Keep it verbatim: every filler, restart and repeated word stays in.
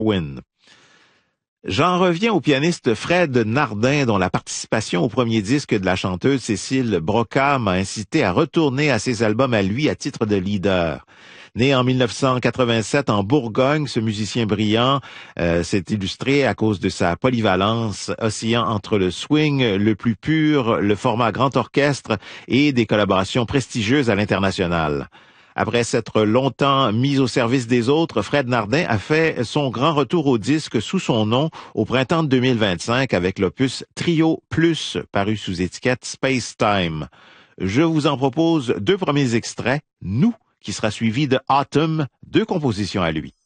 Win. J'en reviens au pianiste Fred Nardin, dont la participation au premier disque de la chanteuse Cécile Broca m'a incité à retourner à ses albums à lui à titre de leader. Né en mille neuf cent quatre-vingt-sept en Bourgogne, ce musicien brillant euh, s'est illustré à cause de sa polyvalence, oscillant entre le swing le plus pur, le format grand orchestre et des collaborations prestigieuses à l'international. Après s'être longtemps mis au service des autres, Fred Nardin a fait son grand retour au disque sous son nom au printemps de deux mille vingt-cinq avec l'opus Trio Plus, paru sous étiquette Space Time. Je vous en propose deux premiers extraits, Nous, qui sera suivi de Autumn, deux compositions à lui.